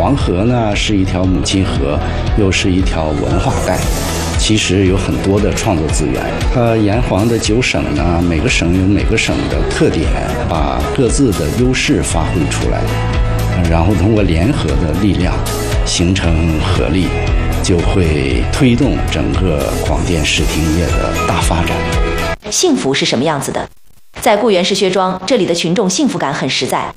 黄河呢是一条母亲河，又是一条文化带。其实有很多的创作资源。炎黄的9省呢，每个省有每个省的特点，把各自的优势发挥出来，然后通过联合的力量形成合力，就会推动整个广电视听业的大发展。 幸福是什么样子的？在固原市薛庄，这里的群众幸福感很实在。